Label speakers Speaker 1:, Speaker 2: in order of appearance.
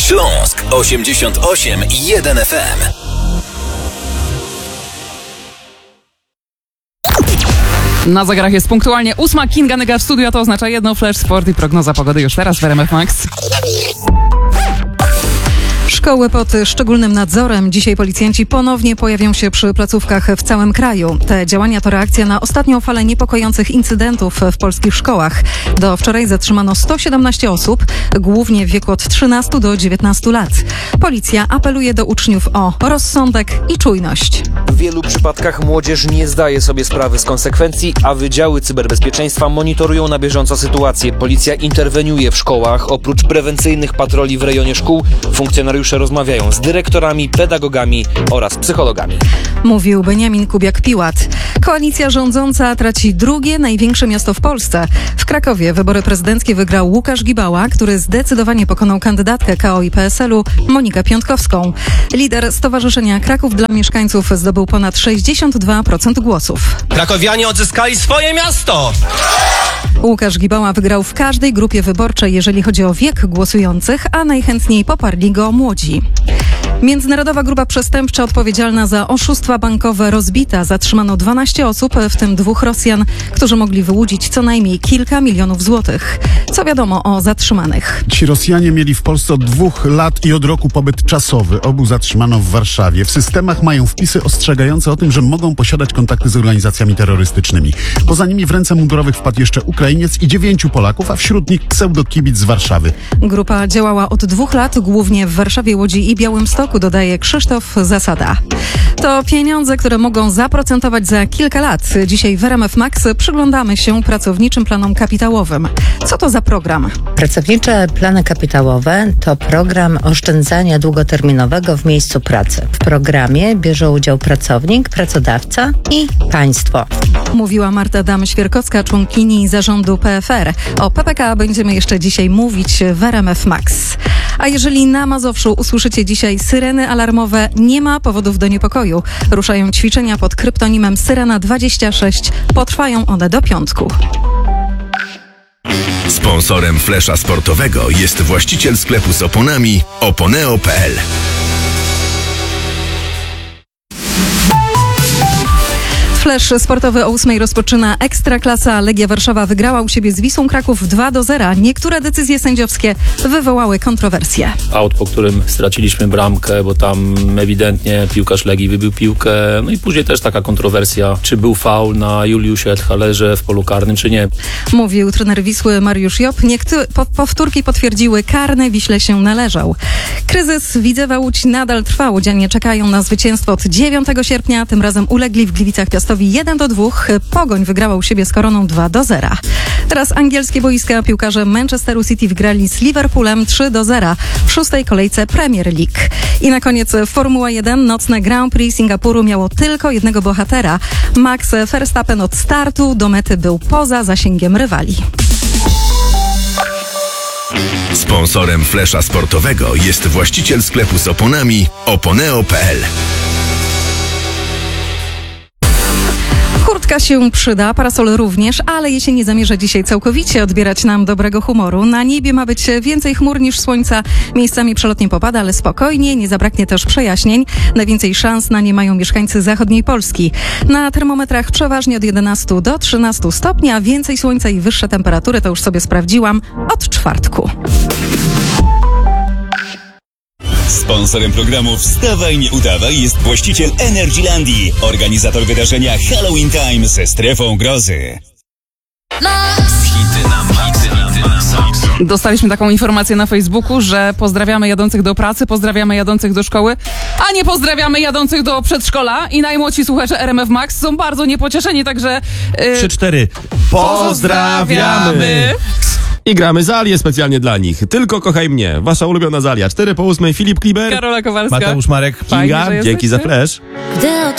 Speaker 1: Śląsk 88,1 FM.
Speaker 2: Na zegarach jest punktualnie 8. Kinga Nyga w studiu, a to oznacza jedno: Flash Sport i prognoza pogody już teraz w RMF Max.
Speaker 3: Szkoły pod szczególnym nadzorem. Dzisiaj policjanci ponownie pojawią się przy placówkach w całym kraju. Te działania to reakcja na ostatnią falę niepokojących incydentów w polskich szkołach. Do wczoraj zatrzymano 117 osób, głównie w wieku od 13 do 19 lat. Policja apeluje do uczniów o rozsądek i czujność.
Speaker 4: W wielu przypadkach młodzież nie zdaje sobie sprawy z konsekwencji, a wydziały cyberbezpieczeństwa monitorują na bieżąco sytuację. Policja interweniuje w szkołach. Oprócz prewencyjnych patroli w rejonie szkół, funkcjonariusze rozmawiają z dyrektorami, pedagogami oraz psychologami.
Speaker 3: Mówił Beniamin Kubiak-Piłat. Koalicja rządząca traci drugie największe miasto w Polsce. W Krakowie wybory prezydenckie wygrał Łukasz Gibała, który zdecydowanie pokonał kandydatkę KO i PSL-u Monikę Piątkowską. Lider Stowarzyszenia Kraków dla Mieszkańców zdobył ponad 62% głosów.
Speaker 5: Krakowianie odzyskali swoje miasto!
Speaker 3: Łukasz Gibała wygrał w każdej grupie wyborczej, jeżeli chodzi o wiek głosujących, a najchętniej poparli go młodzi. Międzynarodowa grupa przestępcza odpowiedzialna za oszustwa bankowe rozbita. Zatrzymano 12 osób, w tym 2 Rosjan, którzy mogli wyłudzić co najmniej kilka milionów złotych. Co wiadomo o zatrzymanych?
Speaker 6: Ci Rosjanie mieli w Polsce od 2 lat i od roku pobyt czasowy. Obu zatrzymano w Warszawie. W systemach mają wpisy ostrzegające o tym, że mogą posiadać kontakty z organizacjami terrorystycznymi. Poza nimi w ręce mundurowych wpadł jeszcze Ukrainiec i 9 Polaków, a wśród nich pseudokibic z Warszawy.
Speaker 3: Grupa działała od 2 lat, głównie w Warszawie, Łodzi i Białymstoku, dodaje Krzysztof Zasada. To pieniądze, które mogą zaprocentować za kilka lat. Dzisiaj w RMF Max przyglądamy się pracowniczym planom kapitałowym. Co to za program?
Speaker 7: Pracownicze plany kapitałowe to program oszczędzania długoterminowego w miejscu pracy. W programie bierze udział pracownik, pracodawca i państwo.
Speaker 3: Mówiła Marta Dam-Świerkowska, członkini zarządu PFR. O PPK będziemy jeszcze dzisiaj mówić w RMF Max. A jeżeli na Mazowszu usłyszycie dzisiaj syreny alarmowe, nie ma powodów do niepokoju. Ruszają ćwiczenia pod kryptonimem Syrena 26. Potrwają one do piątku.
Speaker 1: Sponsorem Flesza Sportowego jest właściciel sklepu z oponami oponeo.pl.
Speaker 3: Flash sportowy o 8 rozpoczyna Ekstraklasa. Legia Warszawa wygrała u siebie z Wisłą Kraków 2-0. Niektóre decyzje sędziowskie wywołały kontrowersje.
Speaker 8: Aut, po którym straciliśmy bramkę, bo tam ewidentnie piłkarz Legii wybił piłkę. No i później też taka kontrowersja, czy był faul na Juliusie Edhalerze w polu karnym, czy nie.
Speaker 3: Mówił trener Wisły Mariusz Job. Powtórki potwierdziły, karny Wiśle się należał. Kryzys Widzewa Łódź nadal trwa. Łodzianie czekają na zwycięstwo od 9 sierpnia. Tym razem ulegli w Gliwicach Piastowi 1-2. Pogoń wygrała u siebie z Koroną 2-0. Teraz angielskie boiska. Piłkarze Manchesteru City wygrali z Liverpoolem 3-0 w 6. kolejce Premier League. I na koniec Formuła 1. Nocne Grand Prix Singapuru miało tylko jednego bohatera. Max Verstappen od startu do mety był poza zasięgiem rywali.
Speaker 1: Sponsorem Flesza Sportowego jest właściciel sklepu z oponami oponeo.pl.
Speaker 3: Kurtka się przyda, parasol również, ale jesień nie zamierza dzisiaj całkowicie odbierać nam dobrego humoru. Na niebie ma być więcej chmur niż słońca. Miejscami przelotnie popada, ale spokojnie, nie zabraknie też przejaśnień. Najwięcej szans na nie mają mieszkańcy zachodniej Polski. Na termometrach przeważnie od 11 do 13 stopni, a więcej słońca i wyższe temperatury, to już sobie sprawdziłam, od czwartku.
Speaker 9: Sponsorem programu Wstawaj, nie udawaj jest właściciel Energylandii, organizator wydarzenia Halloween Time ze strefą grozy.
Speaker 2: Dostaliśmy taką informację na Facebooku, że pozdrawiamy jadących do pracy, pozdrawiamy jadących do szkoły, a nie pozdrawiamy jadących do przedszkola. I najmłodsi słuchacze RMF Max są bardzo niepocieszeni, także...
Speaker 5: 3-4. Pozdrawiamy! I gramy Zalię specjalnie dla nich. Tylko kochaj mnie. Wasza ulubiona Zalia. 4 po 8. Filip Kliber.
Speaker 2: Karola Kowalska.
Speaker 5: Mateusz Marek.
Speaker 2: Fajnie,
Speaker 5: Kinga. Dzięki za flash.